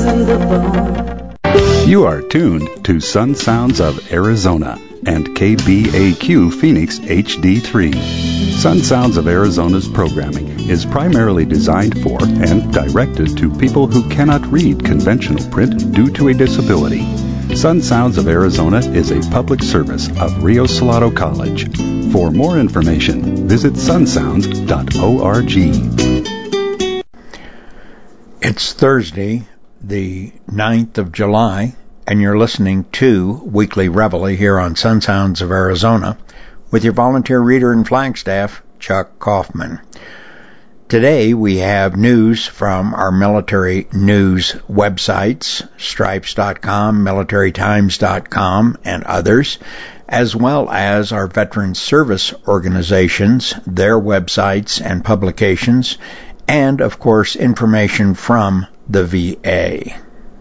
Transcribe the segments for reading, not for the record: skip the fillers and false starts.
dependable. You are tuned to Sun Sounds of Arizona and KBAQ Phoenix HD3. Sun Sounds of Arizona's programming is primarily designed for and directed to people who cannot read conventional print due to a disability. Sun Sounds of Arizona is a public service of Rio Salado College. For more information, visit sunsounds.org. It's Thursday, the 9th of July, and you're listening to Weekly Reveille here on Sun Sounds of Arizona with your volunteer reader and Flagstaff, Chuck Kaufman. Today we have news from our military news websites, stripes.com, militarytimes.com, and others, as well as our veteran service organizations, their websites and publications, and, of course, information from the VA.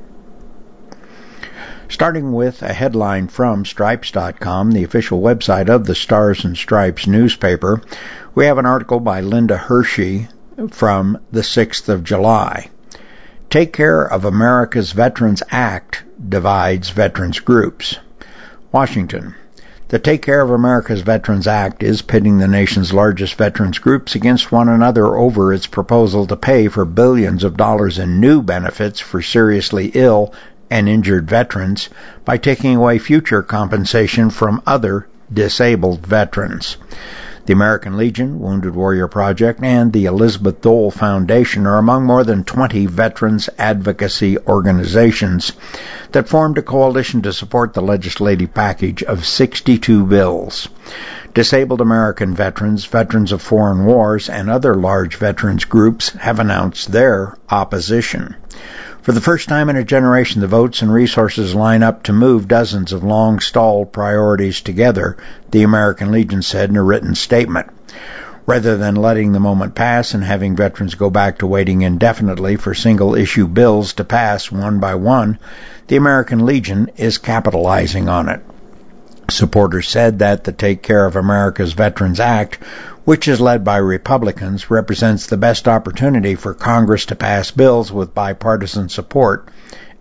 Starting with a headline from Stripes.com, the official website of the Stars and Stripes newspaper, we have an article by Linda Hershey from the 6th of July. Take Care of America's Veterans Act divides veterans groups. Washington. The Take Care of America's Veterans Act is pitting the nation's largest veterans groups against one another over its proposal to pay for billions of dollars in new benefits for seriously ill and injured veterans by taking away future compensation from other disabled veterans. The American Legion, Wounded Warrior Project, and the Elizabeth Dole Foundation are among more than 20 veterans advocacy organizations that formed a coalition to support the legislative package of 62 bills. Disabled American veterans, veterans of foreign wars, and other large veterans groups have announced their opposition. For the first time in a generation, the votes and resources line up to move dozens of long-stalled priorities together, the American Legion said in a written statement. Rather than letting the moment pass and having veterans go back to waiting indefinitely for single-issue bills to pass one by one, the American Legion is capitalizing on it. Supporters said that the Take Care of America's Veterans Act, which is led by Republicans, represents the best opportunity for Congress to pass bills with bipartisan support,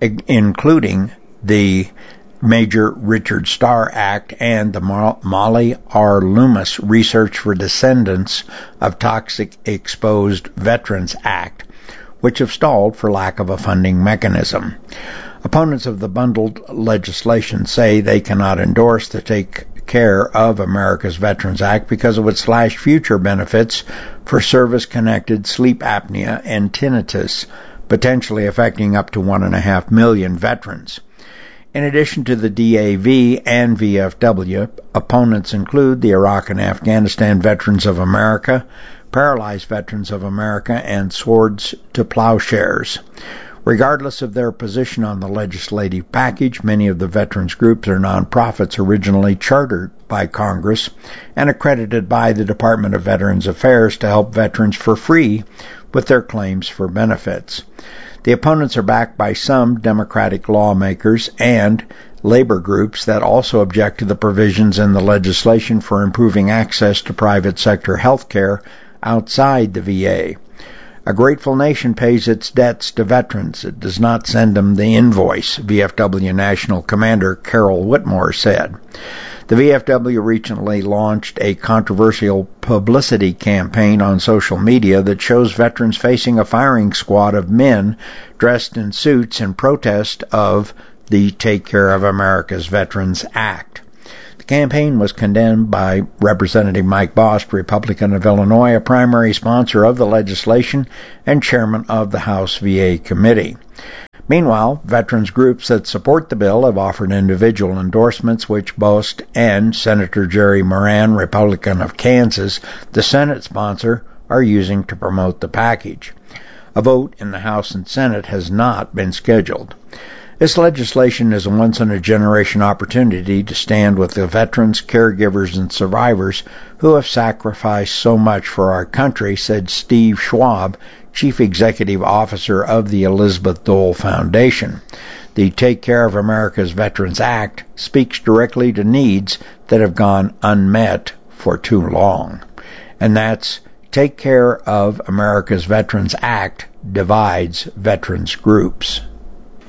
including the Major Richard Starr Act and the Molly R. Loomis Research for Descendants of Toxic Exposed Veterans Act, which have stalled for lack of a funding mechanism. Opponents of the bundled legislation say they cannot endorse the Take Care of America's Veterans Act because of its slashed future benefits for service-connected sleep apnea and tinnitus, potentially affecting up to 1.5 million veterans. In addition to the DAV and VFW, opponents include the Iraq and Afghanistan Veterans of America, Paralyzed Veterans of America, and Swords to Plowshares. Regardless of their position on the legislative package, many of the veterans groups are nonprofits originally chartered by Congress and accredited by the Department of Veterans Affairs to help veterans for free with their claims for benefits. The opponents are backed by some Democratic lawmakers and labor groups that also object to the provisions in the legislation for improving access to private sector health care outside the VA. A grateful nation pays its debts to veterans. It does not send them the invoice, VFW National Commander Carol Whitmore said. The VFW recently launched a controversial publicity campaign on social media that shows veterans facing a firing squad of men dressed in suits in protest of the Take Care of America's Veterans Act. The campaign was condemned by Representative Mike Bost, Republican of Illinois, a primary sponsor of the legislation and chairman of the House VA Committee. Meanwhile, veterans groups that support the bill have offered individual endorsements, which Bost and Senator Jerry Moran, Republican of Kansas, the Senate sponsor, are using to promote the package. A vote in the House and Senate has not been scheduled. This legislation is a once-in-a-generation opportunity to stand with the veterans, caregivers, and survivors who have sacrificed so much for our country, said Steve Schwab, Chief Executive Officer of the Elizabeth Dole Foundation. The Take Care of America's Veterans Act speaks directly to needs that have gone unmet for too long. And that's Take Care of America's Veterans Act divides veterans groups.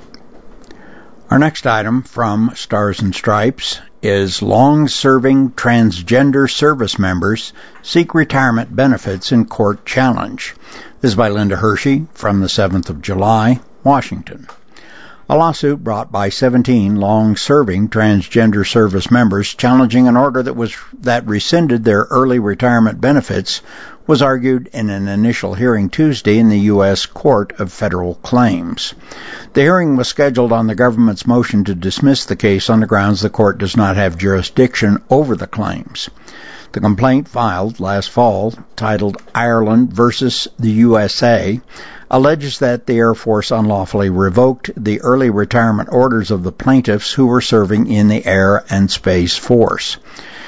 Our next item from Stars and Stripes is long-serving transgender service members seek retirement benefits in court challenge. This is by Linda Hershey from the 7th of July, Washington. A lawsuit brought by 17 long-serving transgender service members challenging an order that rescinded their early retirement benefits was argued in an initial hearing Tuesday in the U.S. Court of Federal Claims. The hearing was scheduled on the government's motion to dismiss the case on the grounds the court does not have jurisdiction over the claims. The complaint filed last fall, titled Ireland versus the USA, alleges that the Air Force unlawfully revoked the early retirement orders of the plaintiffs who were serving in the Air and Space Force.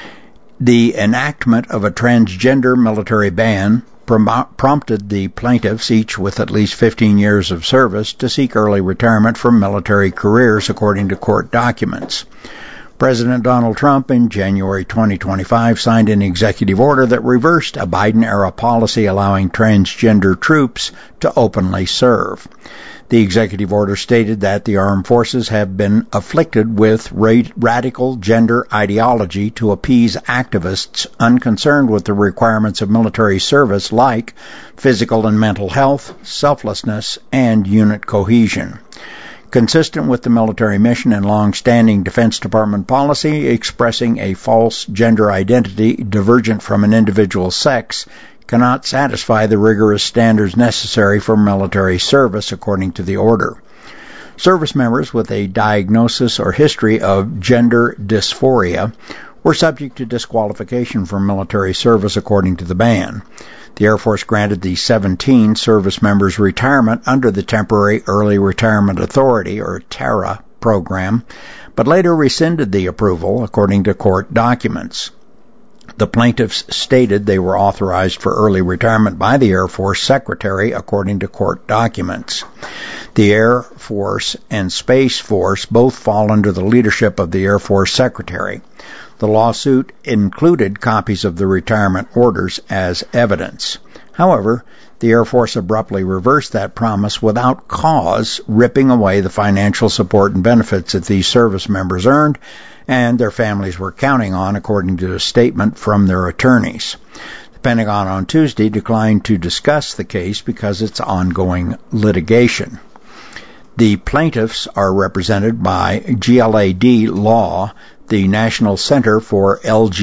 The enactment of a transgender military ban prompted the plaintiffs, each with at least 15 years of service, to seek early retirement from military careers, according to court documents. President Donald Trump in January 2025 signed an executive order that reversed a Biden-era policy allowing transgender troops to openly serve. The executive order stated that the armed forces have been afflicted with radical gender ideology to appease activists unconcerned with the requirements of military service like physical and mental health, selflessness, and unit cohesion. Consistent with the military mission and long-standing Defense Department policy expressing a false gender identity divergent from an individual's sex cannot satisfy the rigorous standards necessary for military service, according to the order. Service members with a diagnosis or history of gender dysphoria were subject to disqualification from military service, according to the ban. The Air Force granted the 17 service members retirement under the Temporary Early Retirement Authority, or TARA, program, but later rescinded the approval, according to court documents. The plaintiffs stated they were authorized for early retirement by the Air Force Secretary, according to court documents. The Air Force and Space Force both fall under the leadership of the Air Force Secretary. The lawsuit included copies of the retirement orders as evidence. However, the Air Force abruptly reversed that promise without cause, ripping away the financial support and benefits that these service members earned and their families were counting on, according to a statement from their attorneys. The Pentagon on Tuesday declined to discuss the case because it's ongoing litigation. The plaintiffs are represented by GLAD Law, the National Center for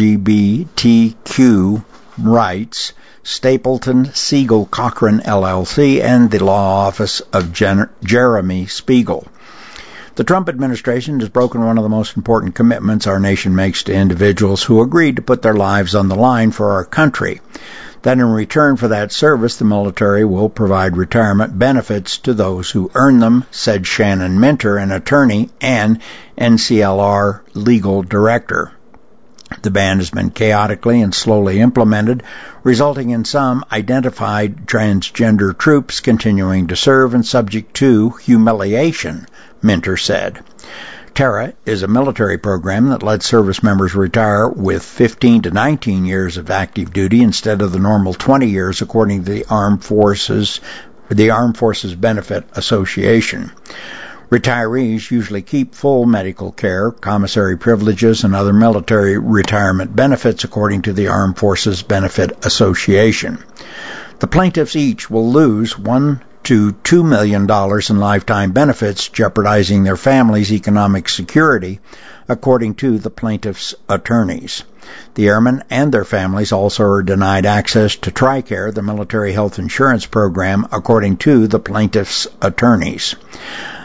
LGBTQ Rights, Stapleton Siegel Cochran LLC, and the law office of Jeremy Spiegel. The Trump administration has broken one of the most important commitments our nation makes to individuals who agreed to put their lives on the line for our country. That in return for that service, the military will provide retirement benefits to those who earn them, said Shannon Minter, an attorney and NCLR legal director. The ban has been chaotically and slowly implemented, resulting in some identified transgender troops continuing to serve and subject to humiliation, Minter said. TARA is a military program that lets service members retire with 15 to 19 years of active duty instead of the normal 20 years, according to the Armed Forces Benefit Association. Retirees usually keep full medical care, commissary privileges, and other military retirement benefits, according to the Armed Forces Benefit Association. The plaintiffs each will lose $1 to $2 million in lifetime benefits, jeopardizing their families' economic security, according to the plaintiffs' attorneys. The airmen and their families also are denied access to TRICARE, the military health insurance program, according to the plaintiffs' attorneys.